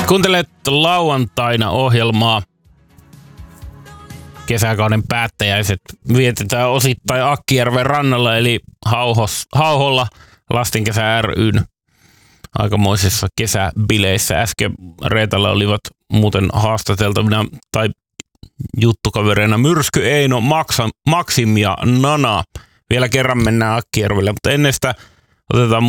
Kuuntelet lauantaina ohjelmaa. Kesäkauden päättäjäiset vietetään osittain Akkijärven rannalla eli Hauholla Lastenkesä ry:n aikamoisissa kesäbileissä. Äsken Reetalla olivat muuten haastateltavina tai juttukavereina Myrsky, Eino, Maksim ja Nana. Vielä kerran mennään Akkijärvelle, mutta ennen sitä otetaan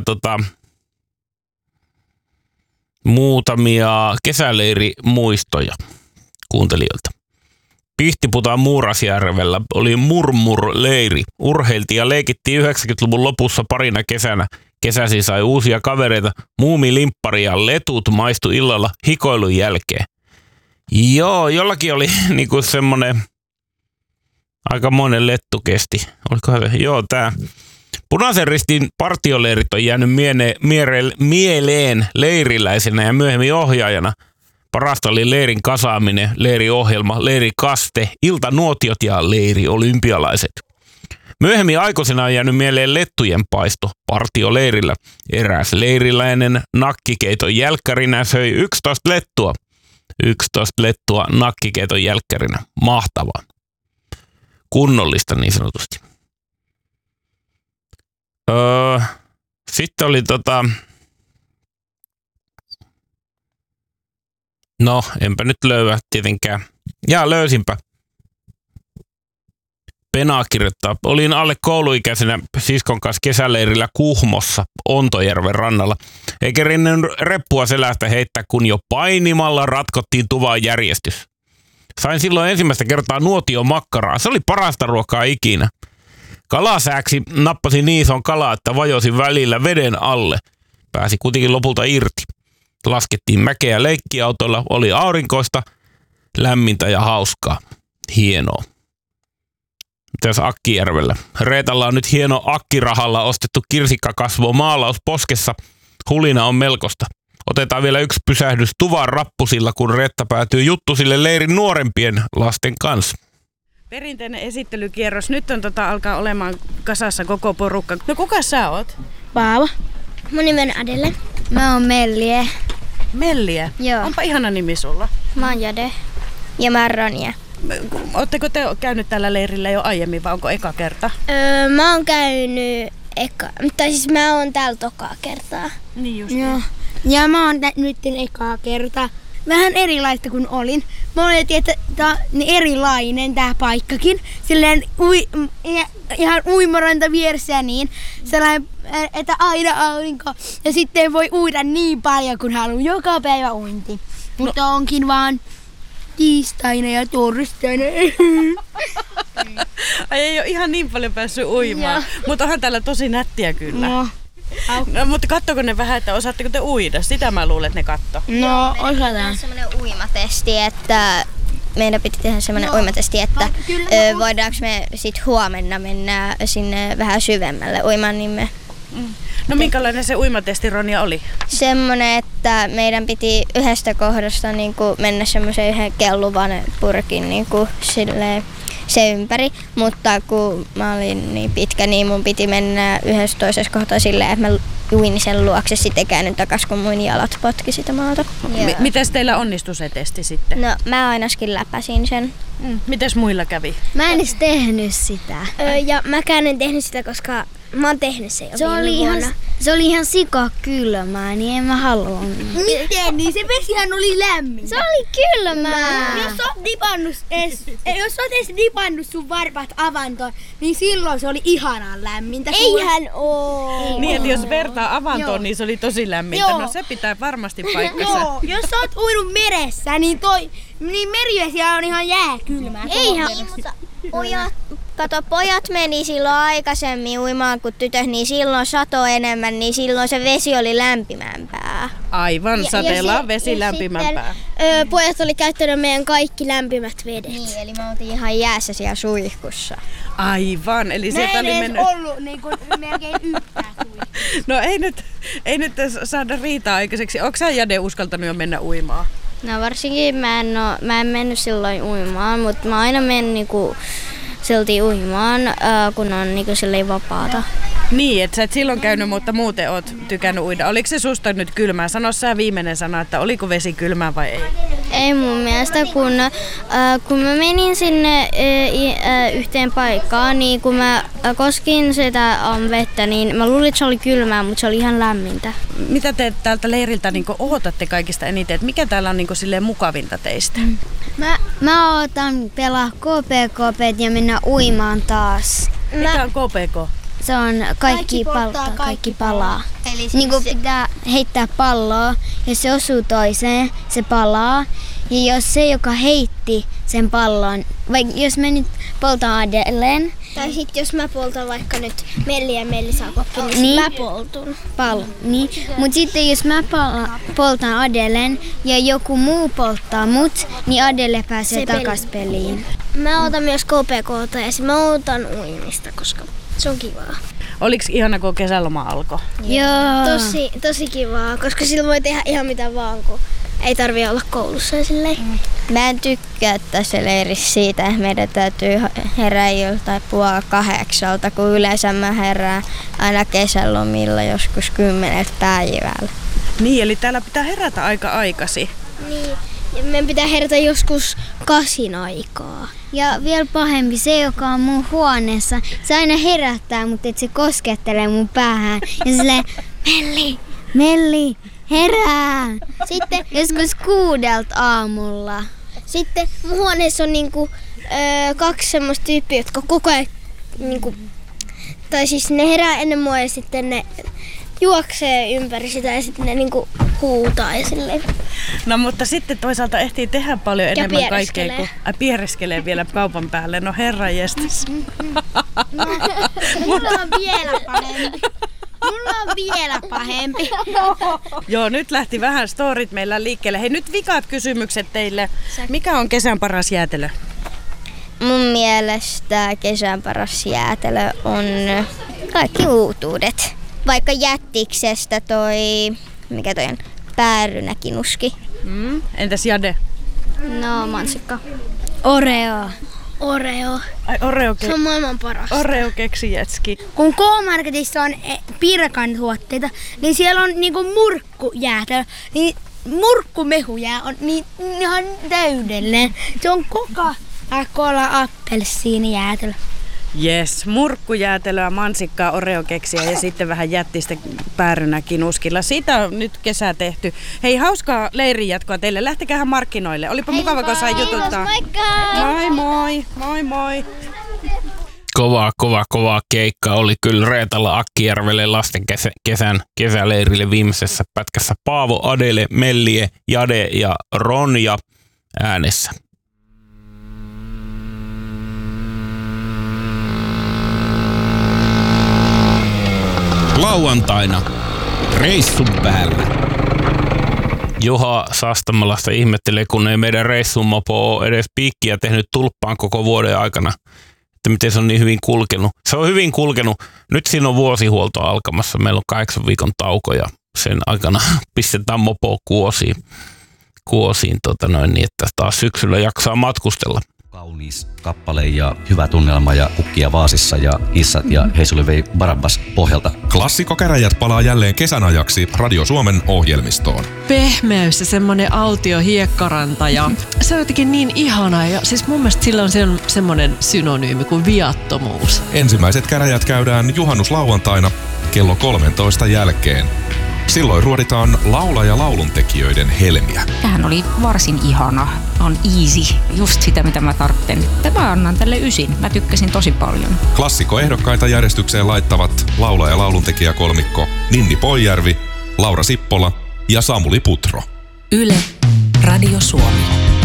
muutamia kesäleirimuistoja kuuntelijoilta. Pihtiputaan Muurasjärvellä oli Murmur-leiri. Urheiltiin ja leikittiin 90-luvun lopussa parina kesänä. Kesäsi sai uusia kavereita. Muumilimppari ja letut maistu illalla hikoilun jälkeen. Joo, jollakin oli niinku semmonen aikamoinen lettu kesti. Olikohan se? Joo, tää Punaisen Ristin partioleirit on jäänyt mieleen leiriläisenä ja myöhemmin ohjaajana. Parasta oli leirin kasaaminen, leiriohjelma, leirikaste, iltanuotiot ja leiriolympialaiset. Myöhemmin aikuisena on jäänyt mieleen lettujen paisto partioleirillä. Eräs leiriläinen nakkikeiton jälkkärinä söi 11 lettua. 11 lettua nakkikeiton jälkkärinä. Mahtavaa. Kunnollista niin sanotusti. Sitten oli no, enpä nyt löyä tietenkään. Jaa, löysinpä. Pena kirjoittaa. Olin alle kouluikäisenä siskon kanssa kesäleirillä Kuhmossa Ontojärven rannalla. Eikä rinnen reppua selästä heittää, kun jo painimalla ratkottiin tuvaan järjestys. Sain silloin ensimmäistä kertaa nuotion makkaraa. Se oli parasta ruokaa ikinä. Kalasääksi nappasin niin ison kalaa, että vajosin välillä veden alle. Pääsi kuitenkin lopulta irti. Laskettiin mäkeä leikkiautolla, oli aurinkoista, lämmintä ja hauskaa. Hienoa. Mitäs Akkijärvellä? Reetalla on nyt hieno akkirahalla ostettu kirsikkakasvo maalaus poskessa. Hulina on melkoista. Otetaan vielä yksi pysähdys tuvan rappusilla, kun Reetta päätyy juttusille leirin nuorempien lasten kanssa. Perinteinen esittelykierros. Nyt on alkaa olemaan kasassa koko porukka. No kuka sä oot? Paava. Mun nimi on Adele. Mä oon Mellie. Mellie? Joo. Onpa ihana nimi sulla. Mä oon Jade. Ja mä oon Ronja. Ootteko te käynyt tällä leirillä jo aiemmin vai onko eka kerta? Mä oon käynyt mä oon täällä tokaa kertaa. Niin just. Joo. Ja mä oon nyt ekaa kertaa. Vähän erilaista kuin olin. Mä oletin, että tää on erilainen tää paikkakin. Silleen ihan uimaranta vieressä ja niin. Sellainen, että aina aurinko. Ja sitten voi uida niin paljon kuin haluaa. Joka päivä uinti. Mutta onkin vaan tiistaina ja torstaina. Ai ei ole ihan niin paljon päässyt uimaan. Mutta onhan täällä tosi nättiä kyllä. No, mutta kattoko ne vähän, että osaatteko te uida? Sitä mä luulen, että ne katto. No, osataan. Semmoinen uimatesti, että meidän piti tehdä semmoinen uimatesti, että voidaanko me sit huomenna mennä sinne vähän syvemmälle uimaan, niin me... No minkälainen se uimatesti, Ronja, oli? Semmoinen, että meidän piti yhdestä kohdasta niin kuin mennä semmoisen yhden kelluvan purkin niin kuin silleen se ympäri, mutta kun mä olin niin pitkä, niin mun piti mennä yhdessä toisessa kohtaa silleen, että mä uin sen luokse sitten käännyt takas, kun mun jalat potki sitä maalta. Mites teillä onnistui se testi sitten? No mä ainakin läpäsin sen. Mites muilla kävi? Mä en edes tehnyt sitä. Ja mäkään en tehnyt sitä, koska mä oon tehnyt sen jo viime vuonna. Se oli ihan sikakylmää, niin en mä halua. Miten? Niin se vesihän oli lämmin. Se oli kylmää. Jos sä oot edes dipannut sun varpaat avantoon, niin silloin se oli ihanan lämmintä. Eihän oo. Niin, että jos vertaa avantoon, niin se oli tosi lämmintä. Joo. No se pitää varmasti paikkansa. Joo, jos sä oot uinut meressä, niin merivesi on ihan jääkylmää. Eihän, mutta pojat meni silloin aikaisemmin uimaan kuin tytöt, niin silloin sato enemmän, niin silloin se vesi oli lämpimämpää. Aivan, sateella on vesi lämpimämpää. Sitten, pojat oli käyttänyt meidän kaikki lämpimät vedet. Niin, eli me oltiin ihan jäässä siellä suihkussa. Aivan, eli sieltä oli mennyt... ollut niin kuin melkein yhtään suihkussa. No ei nyt saada riitaa aikaiseksi. Ootko sä, Jade, uskaltanut jo mennä uimaan? No varsinkin mä en mennyt silloin uimaan, mutta mä aina menen niinku silti uimaan, kun on niinku silleen vapaata. Niin, että sä et silloin käynyt, mutta muuten oot tykännyt uida. Oliko se susta nyt kylmää? Sano sä viimeinen sana, että oliko vesi kylmää vai ei? Ei mun mielestä, kun mä menin sinne yhteen paikkaan, niin kun mä koskin sitä vettä, niin mä luulin, että se oli kylmää, mutta se oli ihan lämmintä. Mitä te täältä leiriltä niin odotatte kaikista eniten? Että mikä täällä on niin silleen mukavinta teistä? Mä odotan pelaa KPKP ja mennä uimaan taas. Mikä on KPK? Se on kaikki palaa. Eli niin kuin pitää heittää palloa, jos se osuu toiseen, se palaa. Ja jos se, joka heitti sen pallon, vaikka jos mä nyt poltan Adelen. Tai sitten jos mä poltan vaikka nyt Melli ja Melli saa kokki, niin mä poltun pallon. Niin. Mutta sitten jos mä poltan Adelen ja joku muu polttaa mut, niin Adele pääsee takas peliin. Mä otan myös KPK:ta ja mä otan uimista, koska se on kivaa. Oliko ihana, kun kesäloma alkoi? Joo. Tosi kivaa, koska silloin voi tehdä ihan mitä vaan, kun ei tarvitse olla koulussa ja silleen. Mä en tykkää tässä leirissä siitä, että meidän täytyy herää joltain 7:30, kun yleensä mä herään aina kesälomilla joskus 10 päivällä. Niin, eli täällä pitää herätä aika aikaisin. Niin, ja meidän pitää herätä joskus 8 aikaa. Ja vielä pahempi se, joka on mun huoneessa, se aina herättää, mutta et se koskettelee mun päähän. Ja silleen, Melli, herää! Sitten joskus 6 aamulla. Sitten mun huoneessa on niinku 2 semmoista tyyppiä, jotka koko ajan niinku, tai siis ne herää ennen mua ja sitten ne juoksee ympäri sitä ja sitten ne niinku huutaa ja silleen. No mutta sitten toisaalta ehtii tehdä paljon enemmän kaikkea kuin piereskelee vielä kaupan päälle. No herranjestas. Mulla on vielä pahempi. Joo, nyt lähti vähän storit meillä liikkeelle. Hei, nyt vikaat kysymykset teille. Mikä on kesän paras jäätelö? Mun mielestä kesän paras jäätelö on kaikki uutuudet. Vaikka jättiksestä mikä toi on, päärynäkinuski. Entäs Jade? No, mansikka. Oreo. Ai Oreo. Se on maailman paras. Oreo keksijätski. Kun K-Marketissa on Pirkan tuotteita, niin siellä on niinku murkkujäätelö. Niin murkkumehujää on niin ihan täydellinen. Se on Coca-Cola appelsiinijäätelö. Jes, murkkujäätelöä, mansikkaa, Oreo-keksiä ja sitten vähän jättistä päärynäkinuskilla. Siitä on nyt kesä tehty. Hei, hauskaa leirin jatkoa teille. Lähtekäähän markkinoille. Olipa mukava, kun sai jututtaa. Moi. Kova keikka oli kyllä Reetalla Akkijärvelle lasten kesäleirille viimeisessä pätkässä. Paavo, Adele, Mellie, Jade ja Ronja äänessä. Lauantaina reissun päällä. Juha Sastamalasta ihmettelee, kun ei meidän reissumopo ole edes piikkiä tehnyt tulppaan koko vuoden aikana. Että miten se on niin hyvin kulkenut. Se on hyvin kulkenut. Nyt siinä on vuosihuolto alkamassa. Meillä on 8 viikon tauko ja sen aikana pistetään mopo kuosiin niin, että taas syksyllä jaksaa matkustella. Kaunis kappale ja hyvä tunnelma ja kukkia vaasissa ja hissat ja Heisuli vei Barabbas pohjalta. Klassikkokäräjät palaa jälleen kesän ajaksi Radio Suomen ohjelmistoon. Pehmeys ja semmoinen autio hiekkaranta ja se on jotenkin niin ihanaa ja siis mun mielestä sillä on semmoinen synonyymi kuin viattomuus. Ensimmäiset käräjät käydään juhannuslauantaina kello 13 jälkeen. Silloin ruoditaan lauluntekijöiden helmiä. Tämähän oli varsin ihana. On easy. Just sitä, mitä mä tarvitsen. Mä annan tälle 9. Mä tykkäsin tosi paljon. Klassikkoehdokkaita järjestykseen laittavat lauluntekijäkolmikko Ninni Poijärvi, Laura Sippola ja Samuli Putro. Yle, Radio Suomi.